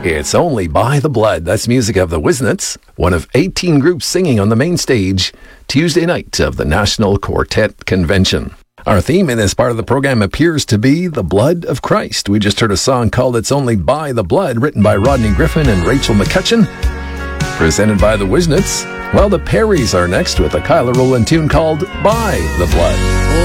It's Only by the Blood. That's music of the Wisnets, one of 18 groups singing on the main stage Tuesday night of the National Quartet Convention. Our theme in this part of the program appears to be the blood of Christ. We just heard a song called It's Only by the Blood, written by Rodney Griffin and Rachel McCutcheon, presented by the Wisnets. Well, the Perrys are next with a Kyla Rowland tune called By the Blood.